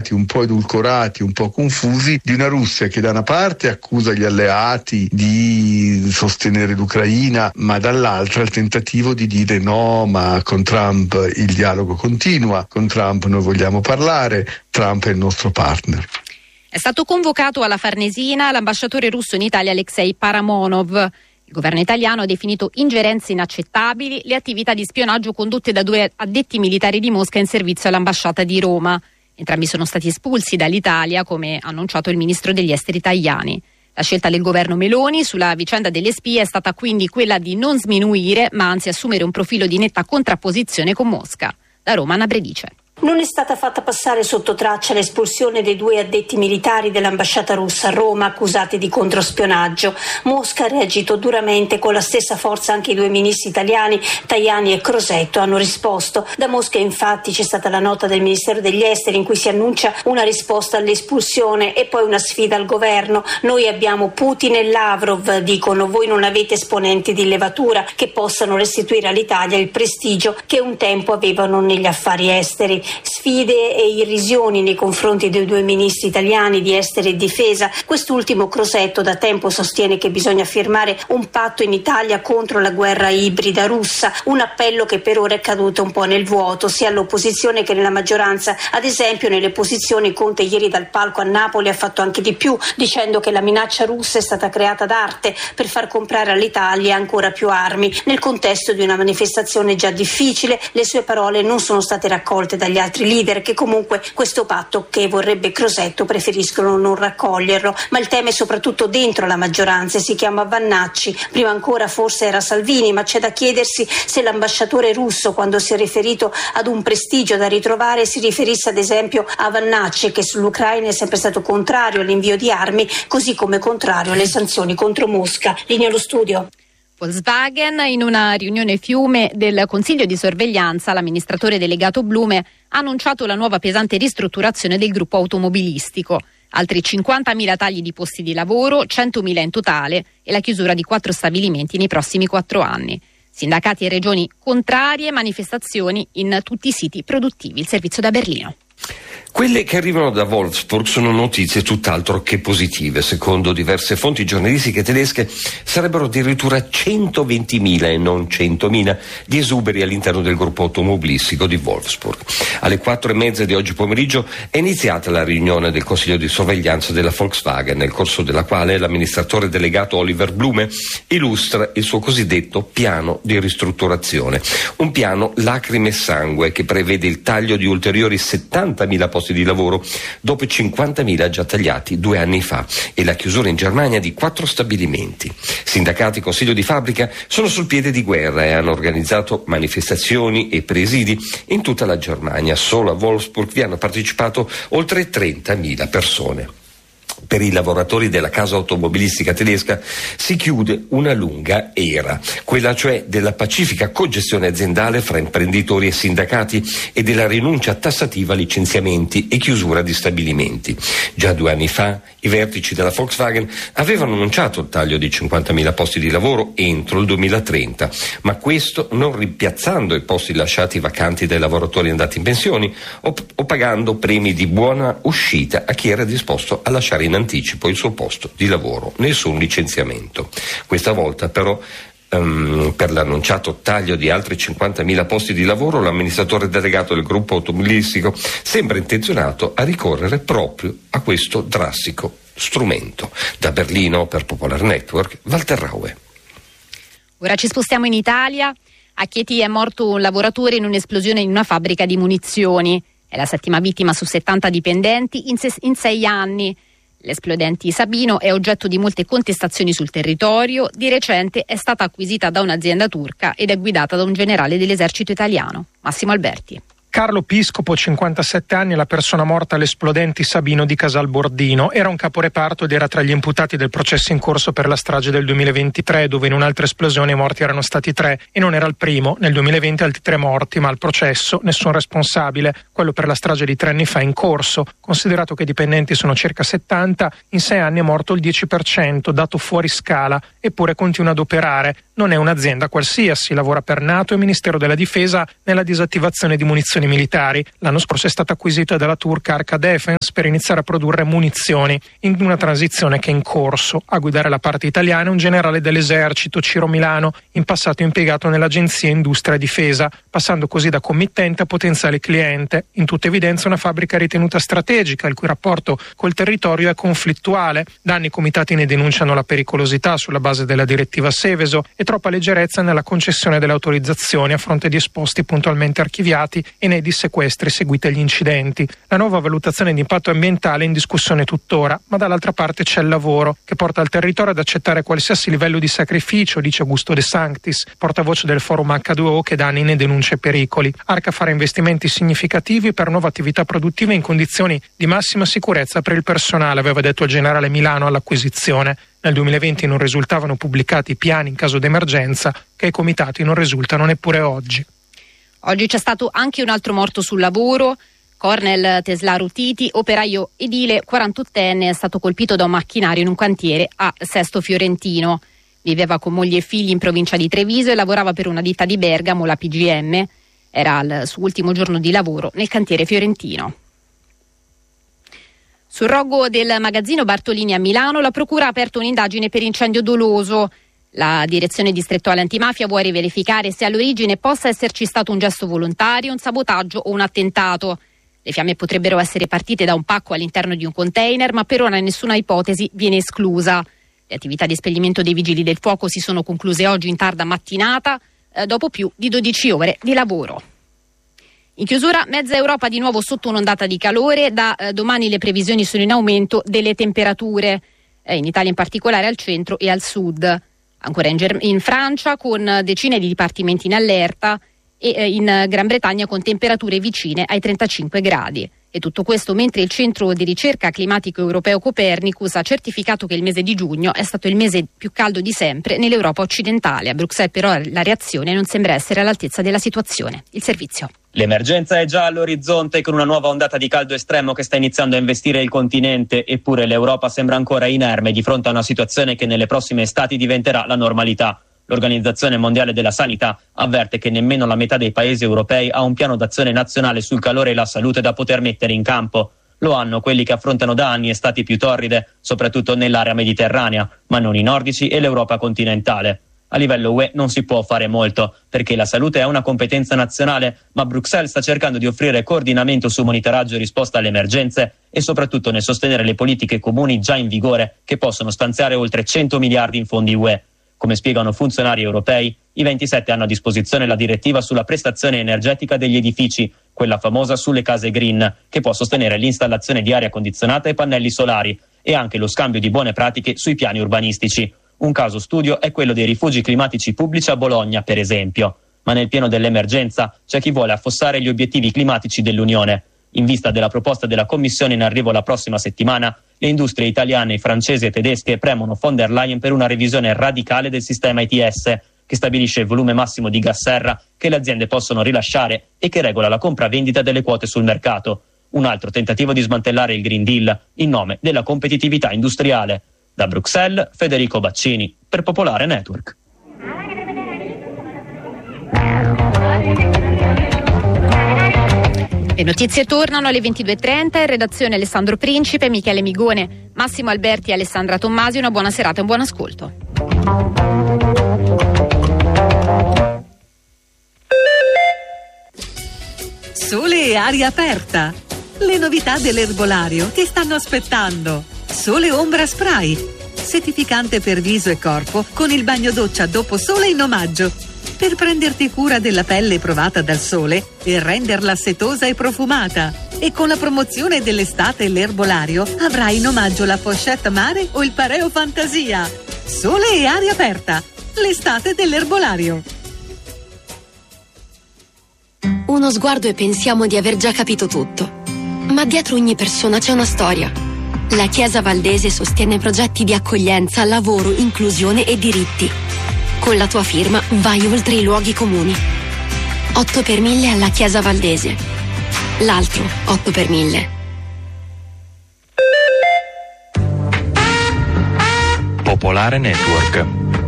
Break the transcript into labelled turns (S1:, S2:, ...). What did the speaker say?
S1: sfumati, un po' edulcorati, un po' confusi, di una Russia che da una parte accusa gli alleati di sostenere l'Ucraina, ma dall'altra il tentativo di dire no, ma con Trump il dialogo continua, con Trump noi vogliamo parlare, Trump è il nostro partner.
S2: È stato convocato alla Farnesina l'ambasciatore russo in Italia Alexei Paramonov. Il governo italiano ha definito ingerenze inaccettabili le attività di spionaggio condotte da 2 addetti militari di Mosca in servizio all'ambasciata di Roma. Entrambi sono stati espulsi dall'Italia, come ha annunciato il ministro degli esteri Tajani. La scelta del governo Meloni sulla vicenda delle spie è stata quindi quella di non sminuire, ma anzi assumere un profilo di netta contrapposizione con Mosca. Da Roma, Anna Bredice.
S3: Non è stata fatta passare sotto traccia l'espulsione dei 2 addetti militari dell'ambasciata russa a Roma accusati di controspionaggio. Mosca ha reagito duramente, con la stessa forza anche i 2 ministri italiani, Tajani e Crosetto, hanno risposto. Da Mosca infatti c'è stata la nota del Ministero degli Esteri in cui si annuncia una risposta all'espulsione e poi una sfida al governo. Noi abbiamo Putin e Lavrov, dicono, voi non avete esponenti di levatura che possano restituire all'Italia il prestigio che un tempo avevano negli affari esteri. Sfide e irrisioni nei confronti dei 2 ministri italiani di esteri e difesa. Quest'ultimo, Crosetto, da tempo sostiene che bisogna firmare un patto in Italia contro la guerra ibrida russa, un appello che per ora è caduto un po' nel vuoto, sia all'opposizione che nella maggioranza. Ad esempio, nelle posizioni Conte ieri dal palco a Napoli ha fatto anche di più, dicendo che la minaccia russa è stata creata d'arte per far comprare all'Italia ancora più armi. Nel contesto di una manifestazione già difficile, le sue parole non sono state raccolte dagli altri leader, che comunque questo patto, che vorrebbe Crosetto, preferiscono non raccoglierlo. Ma il tema è soprattutto dentro la maggioranza e si chiama Vannacci. Prima ancora forse era Salvini, ma c'è da chiedersi se l'ambasciatore russo, quando si è riferito ad un prestigio da ritrovare, si riferisse ad esempio a Vannacci, che sull'Ucraina è sempre stato contrario all'invio di armi, così come contrario alle sanzioni contro Mosca. Linea allo studio.
S2: Volkswagen. In una riunione Fiume del Consiglio di sorveglianza, l'amministratore delegato Blume ha annunciato la nuova pesante ristrutturazione del gruppo automobilistico. Altri 50.000 tagli di posti di lavoro, 100.000 in totale, e la chiusura di 4 stabilimenti nei prossimi 4 anni. Sindacati e regioni contrarie, manifestazioni in tutti i siti produttivi. Il servizio da Berlino.
S4: Quelle che arrivano da Wolfsburg sono notizie tutt'altro che positive. Secondo diverse fonti giornalistiche tedesche sarebbero addirittura 120.000 e non 100.000 gli esuberi all'interno del gruppo automobilistico di Wolfsburg. Alle 4:30 di oggi pomeriggio è iniziata la riunione del Consiglio di sorveglianza della Volkswagen, nel corso della quale l'amministratore delegato Oliver Blume illustra il suo cosiddetto piano di ristrutturazione. Un piano lacrime e sangue che prevede il taglio di ulteriori 70.000 posti di lavoro dopo i 50.000 già tagliati 2 anni fa e la chiusura in Germania di 4 stabilimenti. Sindacati e consiglio di fabbrica sono sul piede di guerra e hanno organizzato manifestazioni e presidi in tutta la Germania. Solo a Wolfsburg vi hanno partecipato oltre 30.000 persone. Per i lavoratori della casa automobilistica tedesca si chiude una lunga era, quella cioè della pacifica cogestione aziendale fra imprenditori e sindacati e della rinuncia tassativa a licenziamenti e chiusura di stabilimenti. Già 2 anni fa i vertici della Volkswagen avevano annunciato il taglio di 50.000 posti di lavoro entro il 2030, ma questo non rimpiazzando i posti lasciati vacanti dai lavoratori andati in pensioni o pagando premi di buona uscita a chi era disposto a lasciare in anticipo il suo posto di lavoro. Nessun licenziamento. Questa volta però per l'annunciato taglio di altri 50.000 posti di lavoro, l'amministratore delegato del gruppo automobilistico sembra intenzionato a ricorrere proprio a questo drastico strumento. Da Berlino per Popolar Network, Walter Raue.
S2: Ora ci spostiamo in Italia. A Chieti è morto un lavoratore in un'esplosione in una fabbrica di munizioni. È la 7ª vittima su 70 dipendenti in 6 anni. L'esplodente Sabino è oggetto di molte contestazioni sul territorio. Di recente è stata acquisita da un'azienda turca ed è guidata da un generale dell'esercito italiano. Massimo Alberti.
S5: Carlo Piscopo, 57 anni, è la persona morta all'esplodente Sabino di Casalbordino. Era un caporeparto ed era tra gli imputati del processo in corso per la strage del 2023, dove in un'altra esplosione i morti erano stati 3 e non era il primo. Nel 2020 altri 3 morti, ma al processo nessun responsabile. Quello per la strage di 3 anni fa è in corso. Considerato che i dipendenti sono circa 70, in 6 anni è morto il 10%, dato fuori scala, eppure continua ad operare. Non è un'azienda qualsiasi, lavora per NATO e Ministero della Difesa nella disattivazione di munizioni installazioni militari. L'anno scorso è stata acquisita dalla turca Arca Defense per iniziare a produrre munizioni in una transizione che è in corso. A guidare la parte italiana è un generale dell'esercito, Ciro Milano, in passato impiegato nell'agenzia Industria e Difesa, passando così da committente a potenziale cliente. In tutta evidenza una fabbrica ritenuta strategica, il cui rapporto col territorio è conflittuale. Da anni i comitati ne denunciano la pericolosità sulla base della direttiva Seveso e troppa leggerezza nella concessione delle autorizzazioni a fronte di esposti puntualmente archiviati e nei dissequestri seguiti agli incidenti. La nuova valutazione di impatto ambientale è in discussione tuttora, ma dall'altra parte c'è il lavoro che porta il territorio ad accettare qualsiasi livello di sacrificio, dice Augusto De Sanctis, portavoce del forum H2O che da anni ne denuncia i pericoli. Arca farà investimenti significativi per nuove attività produttive in condizioni di massima sicurezza per il personale, aveva detto il generale Milano all'acquisizione. Nel 2020 non risultavano pubblicati piani in caso d'emergenza, che ai comitati non risultano neppure oggi.
S2: Oggi c'è stato anche un altro morto sul lavoro. Cornel Teslaru Titi, operaio edile 48enne, è stato colpito da un macchinario in un cantiere a Sesto Fiorentino. Viveva con moglie e figli in provincia di Treviso e lavorava per una ditta di Bergamo, la PGM. Era al suo ultimo giorno di lavoro nel cantiere fiorentino. Sul rogo del magazzino Bartolini a Milano, la procura ha aperto un'indagine per incendio doloso. La direzione distrettuale antimafia vuole verificare se all'origine possa esserci stato un gesto volontario, un sabotaggio o un attentato. Le fiamme potrebbero essere partite da un pacco all'interno di un container, ma per ora nessuna ipotesi viene esclusa. Le attività di spegnimento dei vigili del fuoco si sono concluse oggi in tarda mattinata, dopo più di 12 ore di lavoro. In chiusura, mezza Europa di nuovo sotto un'ondata di calore. Da domani le previsioni sono in aumento delle temperature, in Italia in particolare al centro e al sud. Ancora in Francia con decine di dipartimenti in allerta e in Gran Bretagna con temperature vicine ai 35 gradi. E tutto questo mentre il centro di ricerca climatico europeo Copernicus ha certificato che il mese di giugno è stato il mese più caldo di sempre nell'Europa occidentale. A Bruxelles però la reazione non sembra essere all'altezza della situazione. Il servizio.
S6: L'emergenza è già all'orizzonte con una nuova ondata di caldo estremo che sta iniziando a investire il continente, eppure l'Europa sembra ancora inerme di fronte a una situazione che nelle prossime estati diventerà la normalità. L'Organizzazione Mondiale della Sanità avverte che nemmeno la metà dei paesi europei ha un piano d'azione nazionale sul calore e la salute da poter mettere in campo. Lo hanno quelli che affrontano da anni estati più torride, soprattutto nell'area mediterranea, ma non i nordici e l'Europa continentale. A livello UE non si può fare molto, perché la salute è una competenza nazionale, ma Bruxelles sta cercando di offrire coordinamento su monitoraggio e risposta alle emergenze e soprattutto nel sostenere le politiche comuni già in vigore che possono stanziare oltre 100 miliardi in fondi UE. Come spiegano funzionari europei, i 27 hanno a disposizione la direttiva sulla prestazione energetica degli edifici, quella famosa sulle case green, che può sostenere l'installazione di aria condizionata e pannelli solari, e anche lo scambio di buone pratiche sui piani urbanistici. Un caso studio è quello dei rifugi climatici pubblici a Bologna, per esempio. Ma nel pieno dell'emergenza c'è chi vuole affossare gli obiettivi climatici dell'Unione. In vista della proposta della Commissione in arrivo la prossima settimana, le industrie italiane, francesi e tedesche premono von der Leyen per una revisione radicale del sistema ETS, che stabilisce il volume massimo di gas serra che le aziende possono rilasciare e che regola la compravendita delle quote sul mercato. Un altro tentativo di smantellare il Green Deal in nome della competitività industriale. Da Bruxelles, Federico Baccini, per Popolare Network.
S2: Le notizie tornano alle 22.30, in redazione Alessandro Principe, Michele Migone, Massimo Alberti e Alessandra Tommasi. Una buona serata e un buon ascolto.
S7: Sole e aria aperta. Le novità dell'erbolario ti stanno aspettando. Sole Ombra Spray, settificante per viso e corpo con il bagno doccia dopo sole in omaggio, per prenderti cura della pelle provata dal sole e renderla setosa e profumata. E con la promozione dell'estate e l'erbolario avrai in omaggio la pochette mare o il pareo fantasia. Sole e aria aperta, l'estate dell'erbolario.
S8: Uno sguardo e pensiamo di aver già capito tutto. Ma dietro ogni persona c'è una storia. La Chiesa Valdese sostiene progetti di accoglienza, lavoro, inclusione e diritti. Con la tua firma vai oltre i luoghi comuni. 8 per 1000 alla Chiesa Valdese. L'altro 8 per 1000.
S9: Popolare Network.